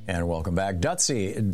And welcome back. Dusty, in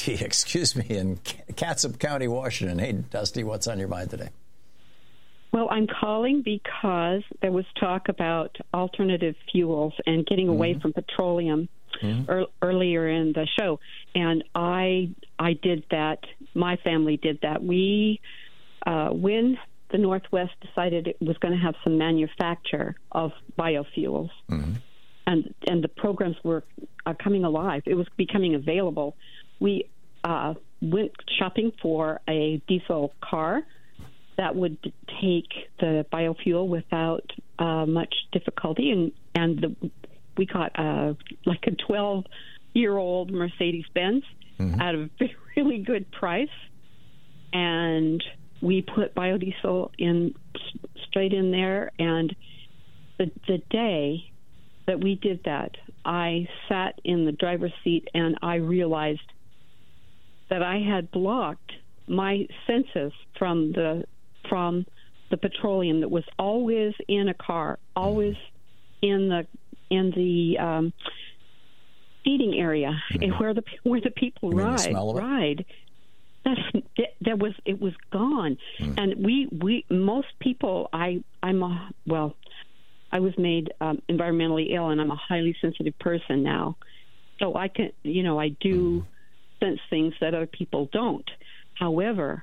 Catsup County, Washington. Hey, Dusty, what's on your mind today? Well, I'm calling because there was talk about alternative fuels and getting away from petroleum earlier in the show. And I did that. My family did that. We, when the Northwest decided it was going to have some manufacture of biofuels, and the programs were coming alive. It was becoming available. We went shopping for a diesel car that would take the biofuel without much difficulty, and we got like a 12-year-old Mercedes-Benz at a really good price, and we put biodiesel straight in there. And the day that we did that, I sat in the driver's seat and I realized that I had blocked my senses from the petroleum that was always in a car, always in the seating area where the people ride. It was gone, and we most people. I was made environmentally ill, and I'm a highly sensitive person now. So I can, I do sense things that other people don't. However,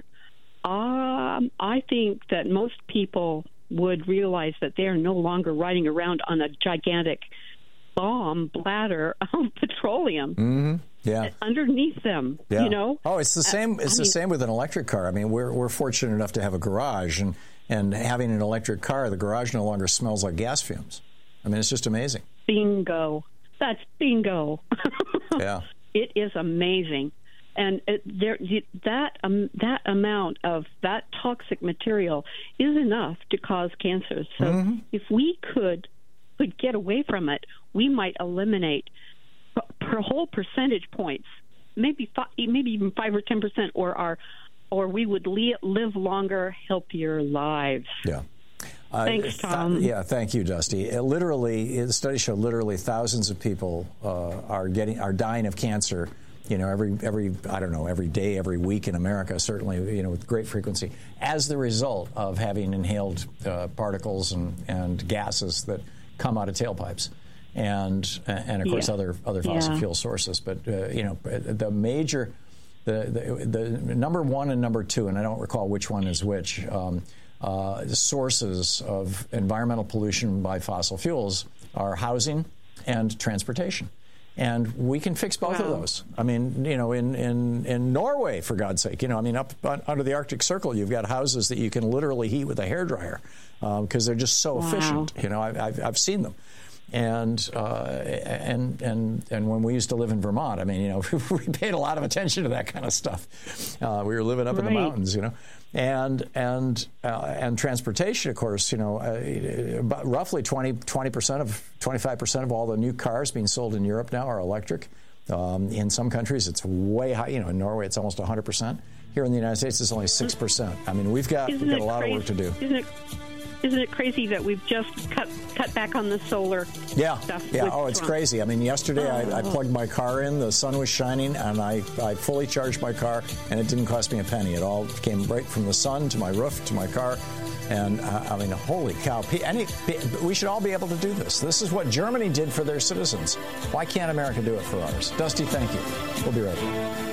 I think that most people would realize that they are no longer riding around on a gigantic bomb bladder of petroleum underneath them. Oh, it's the same. It's the same with an electric car. I mean, we're fortunate enough to have a garage, and having an electric car, the garage no longer smells like gas fumes. I mean, it's just amazing. Bingo. That's bingo. Yeah. It is amazing. And that amount of that toxic material is enough to cause cancer. So if we could get away from it, we might eliminate per whole percentage points, maybe even 5 or 10%, or we would live longer, healthier lives. Yeah. Thanks, Tom. Thank you, Dusty. The studies show literally thousands of people are dying of cancer. Every day, every week in America, certainly, with great frequency, as the result of having inhaled particles and gases that come out of tailpipes, and of course other fossil fuel sources. But the number one and number two, and I don't recall which one is which, sources of environmental pollution by fossil fuels are housing and transportation. And we can fix both of those. I mean, in Norway, for God's sake, up under the Arctic Circle, you've got houses that you can literally heat with a hairdryer because they're just so efficient. I've seen them. And when we used to live in Vermont, I mean, we paid a lot of attention to that kind of stuff. We were living up in the mountains, and transportation, of course, roughly 25% of all the new cars being sold in Europe now are electric. In some countries, it's way high. In Norway, it's almost 100%. Here in the United States, it's only 6%. I mean, we've got a lot of work to do. Isn't it crazy that we've just cut back on the solar stuff? Yeah. Oh, it's crazy. I mean, yesterday I plugged my car in, the sun was shining, and I fully charged my car, and it didn't cost me a penny. It all came right from the sun to my roof to my car. And I mean, holy cow. We should all be able to do this. This is what Germany did for their citizens. Why can't America do it for ours? Dusty, thank you. We'll be right back.